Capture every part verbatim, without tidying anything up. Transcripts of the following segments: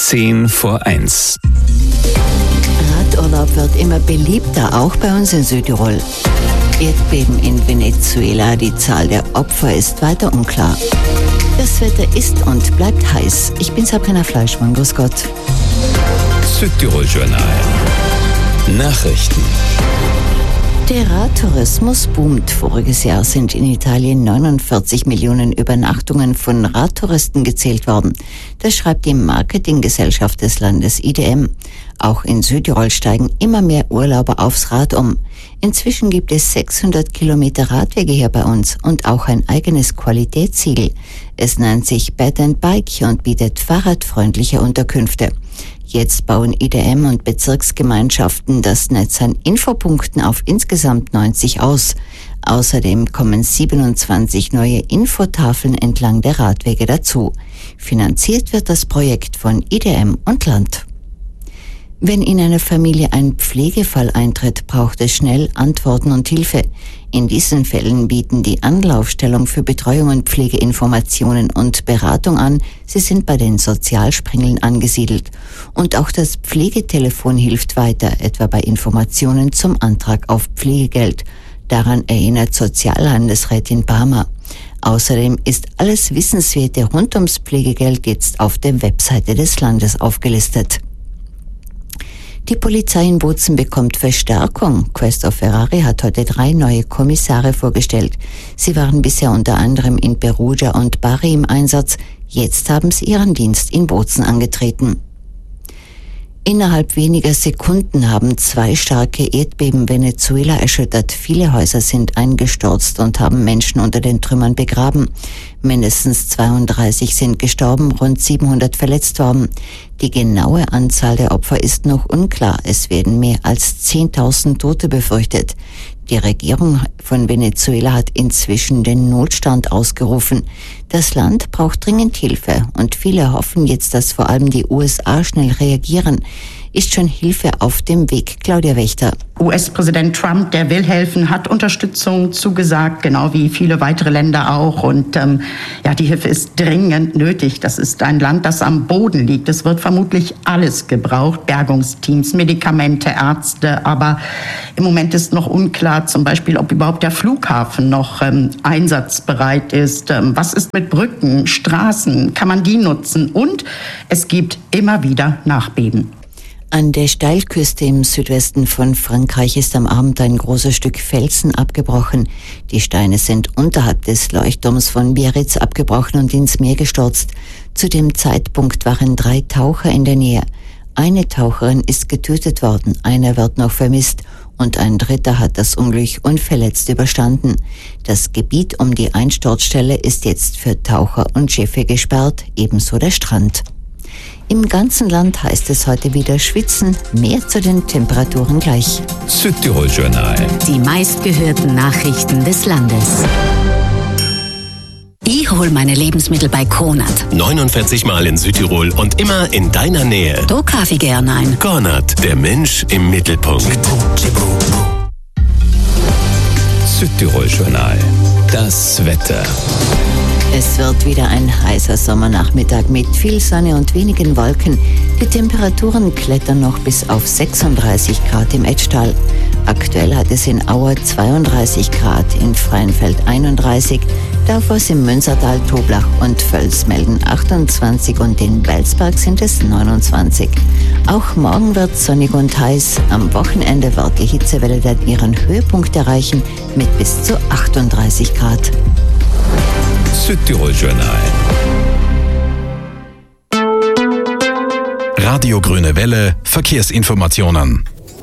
Zehn vor eins. Radurlaub wird immer beliebter, auch bei uns in Südtirol. Erdbeben in Venezuela, die Zahl der Opfer ist weiter unklar. Das Wetter ist und bleibt heiß. Ich bin Sabrina Fleischmann, grüß Gott. Südtirol-Journal. Nachrichten. Der Radtourismus boomt. Voriges Jahr sind in Italien neunundvierzig Millionen Übernachtungen von Radtouristen gezählt worden. Das schreibt die Marketinggesellschaft des Landes I D M. Auch in Südtirol steigen immer mehr Urlauber aufs Rad um. Inzwischen gibt es sechshundert Kilometer Radwege hier bei uns und auch ein eigenes Qualitätssiegel. Es nennt sich Bed and Bike und bietet fahrradfreundliche Unterkünfte. Jetzt bauen I D M und Bezirksgemeinschaften das Netz an Infopunkten auf insgesamt neunzig aus. Außerdem kommen siebenundzwanzig neue Infotafeln entlang der Radwege dazu. Finanziert wird das Projekt von I D M und Land. Wenn in einer Familie ein Pflegefall eintritt, braucht es schnell Antworten und Hilfe. In diesen Fällen bieten die Anlaufstellung für Betreuung und Pflegeinformationen und Beratung an. Sie sind bei den Sozialsprengeln angesiedelt. Und auch das Pflegetelefon hilft weiter, etwa bei Informationen zum Antrag auf Pflegegeld. Daran erinnert Soziallandesrätin Barmer. Außerdem ist alles Wissenswerte rund ums Pflegegeld jetzt auf der Webseite des Landes aufgelistet. Die Polizei in Bozen bekommt Verstärkung. Questor Ferrari hat heute drei neue Kommissare vorgestellt. Sie waren bisher unter anderem in Perugia und Bari im Einsatz. Jetzt haben sie ihren Dienst in Bozen angetreten. Innerhalb weniger Sekunden haben zwei starke Erdbeben Venezuela erschüttert. Viele Häuser sind eingestürzt und haben Menschen unter den Trümmern begraben. Mindestens zweiunddreißig sind gestorben, rund siebenhundert verletzt worden. Die genaue Anzahl der Opfer ist noch unklar. Es werden mehr als zehntausend Tote befürchtet. Die Regierung von Venezuela hat inzwischen den Notstand ausgerufen. Das Land braucht dringend Hilfe und viele hoffen jetzt, dass vor allem die U S A schnell reagieren. Ist schon Hilfe auf dem Weg? Claudia Wächter. U S-Präsident Trump, der will helfen, hat Unterstützung zugesagt, genau wie viele weitere Länder auch. Und ähm, ja, die Hilfe ist dringend nötig. Das ist ein Land, das am Boden liegt. Es wird vermutlich alles gebraucht, Bergungsteams, Medikamente, Ärzte. Aber im Moment ist noch unklar, zum Beispiel, ob überhaupt der Flughafen noch ähm, einsatzbereit ist. Ähm, was ist mit Brücken, Straßen? Kann man die nutzen? Und es gibt immer wieder Nachbeben. An der Steilküste im Südwesten von Frankreich ist am Abend ein großes Stück Felsen abgebrochen. Die Steine sind unterhalb des Leuchtturms von Biarritz abgebrochen und ins Meer gestürzt. Zu dem Zeitpunkt waren drei Taucher in der Nähe. Eine Taucherin ist getötet worden, einer wird noch vermisst und ein dritter hat das Unglück unverletzt überstanden. Das Gebiet um die Einsturzstelle ist jetzt für Taucher und Schiffe gesperrt, ebenso der Strand. Im ganzen Land heißt es heute wieder schwitzen, mehr zu den Temperaturen gleich. Südtirol-Journal. Die meistgehörten Nachrichten des Landes. Ich hol meine Lebensmittel bei Konrad. neunundvierzig Mal in Südtirol und immer in deiner Nähe. Da kaufe ich gern ein. Konrad, der Mensch im Mittelpunkt. Südtirol-Journal. Das Wetter. Es wird wieder ein heißer Sommernachmittag mit viel Sonne und wenigen Wolken. Die Temperaturen klettern noch bis auf sechsunddreißig Grad im Etschtal. Aktuell hat es in Auer zweiunddreißig Grad, in Freienfeld einunddreißig, Davos im Münstertal, Toblach und Völs melden achtundzwanzig und in Welsberg sind es neunundzwanzig. Auch morgen wird sonnig und heiß. Am Wochenende wird die Hitzewelle dann ihren Höhepunkt erreichen mit bis zu achtunddreißig Grad. Südtirol-Journal. Radio Grüne Welle, Verkehrsinformationen.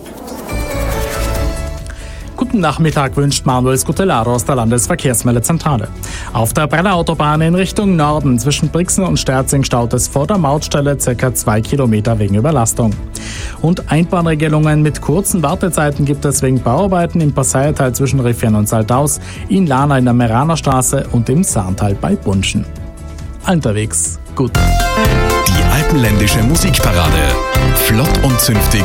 Guten Nachmittag wünscht Manuel Scutellaro aus der Landesverkehrsmeldezentrale. Auf der Brenner Autobahn in Richtung Norden zwischen Brixen und Sterzing staut es vor der Mautstelle ca. zwei Kilometer wegen Überlastung. Und Einbahnregelungen mit kurzen Wartezeiten gibt es wegen Bauarbeiten im Passaiertal zwischen Riffian und Saltaus, in Lana in der Meranerstraße und im Saarntal bei Bunschen. Unterwegs gut. Die alpenländische Musikparade. Flott und zünftig